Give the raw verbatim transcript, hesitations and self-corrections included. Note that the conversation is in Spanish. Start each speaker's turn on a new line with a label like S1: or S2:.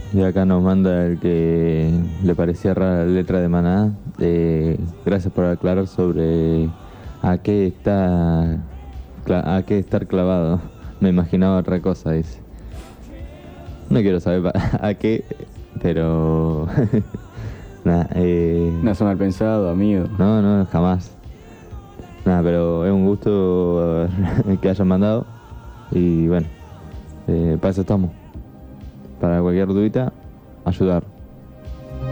S1: Y acá nos manda el que le parecía rara la letra de Maná. Eh, gracias por aclarar sobre a qué está cla- a qué estar clavado. Me imaginaba otra cosa, dice. No quiero saber pa- a qué, pero nada, eh,
S2: No se mal pensado, amigo.
S1: no, no, jamás. Nada, pero es un gusto que hayan mandado y bueno, eh, para eso estamos. Para cualquier dudita, ayudar.